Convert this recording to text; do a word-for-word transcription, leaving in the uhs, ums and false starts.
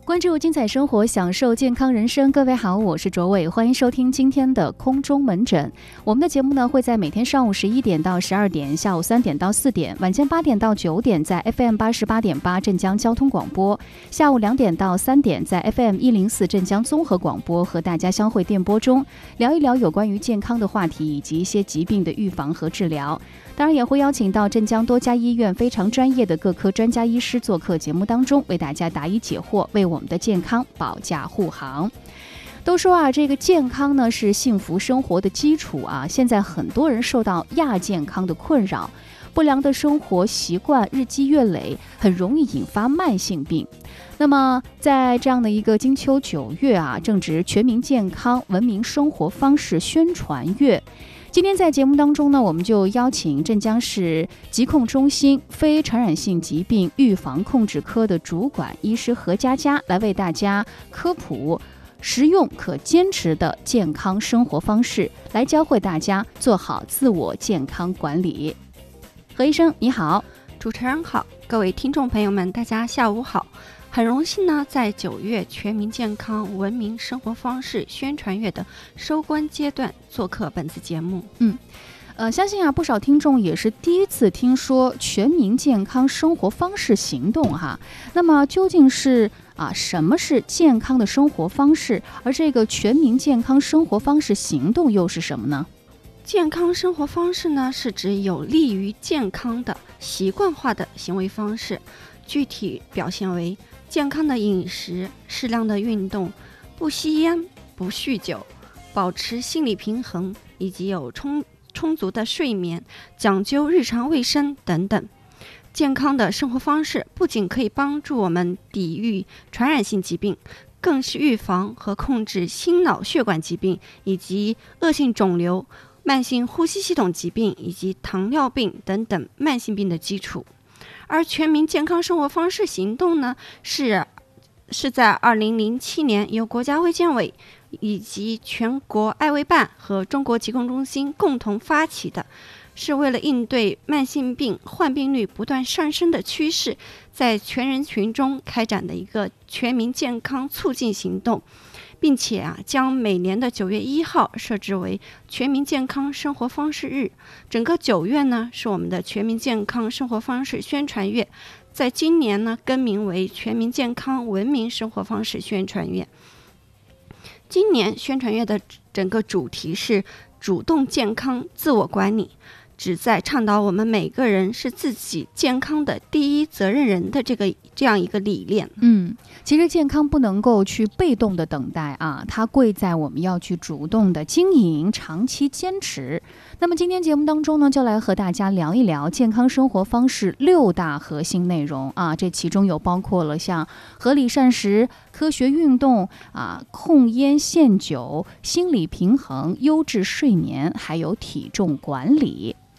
关注精彩生活，享受健康人生。各位好，我是卓伟，欢迎收听今天的空中门诊。我们的节目呢会在每天上午十一点到十二点，下午三点到四点，晚间八点到九点在 F M 八十八点八镇江交通广播，下午两点到三点在 F M 一零四镇江综合广播和大家相会电波中，聊一聊有关于健康的话题以及一些疾病的预防和治疗。当然也会邀请到镇江多家医院非常专业的各科专家医师做客节目当中，为大家答疑解惑，为我们的健康保驾护航。都说啊，这个健康呢是幸福生活的基础啊。现在很多人受到亚健康的困扰，不良的生活习惯日积月累，很容易引发慢性病。那么在这样的一个金秋九月啊，正值全民健康文明生活方式宣传月。今天在节目当中呢，我们就邀请镇江市疾控中心非传染性疾病预防控制科的主管医师何佳佳来为大家科普实用可坚持的健康生活方式，来教会大家做好自我健康管理。何医生你好。 主持人好，各位听众朋友们大家下午好。很荣幸呢，在九月全民健康文明生活方式宣传月的收官阶段做客本次节目。 嗯，呃，相信啊，不少听众也是第一次听说全民健康生活方式行动哈。那么究竟是啊什么是健康的生活方式？而这个全民健康生活方式行动又是什么呢？ 健康生活方式呢，是指有利于健康的习惯化的行为方式，具体表现为健康的饮食、适量的运动、不吸烟、不酗酒、保持心理平衡，以及有充充足的睡眠、讲究日常卫生等等。健康的生活方式不仅可以帮助我们抵御传染性疾病，更是预防和控制心脑血管疾病以及恶性肿瘤、慢性呼吸系统疾病以及糖尿病等等慢性病的基础。而全民健康生活方式行动呢，是是在二零零七年由国家卫健委以及全国爱卫办和中国疾控中心共同发起的，是为了应对慢性病患病率不断上升的趋势，在全人群中开展的一个全民健康促进行动，并且啊，将每年的九月一号设置为全民健康生活方式日。整个九月呢，是我们的全民健康生活方式宣传月，在今年呢，更名为全民健康文明生活方式宣传月。今年宣传月的整个主题是主动健康自我管理，旨在倡导我们每个人是自己健康的第一责任人的这个这样一个理念。 嗯，其实健康不能够去被动的等待啊，它贵在我们要去主动的经营，长期坚持。那么今天节目当中呢，就来和大家聊一聊健康生活方式六大核心内容啊，这其中有包括了像合理膳食、科学运动啊、控烟限酒、心理平衡、优质睡眠，还有体重管理。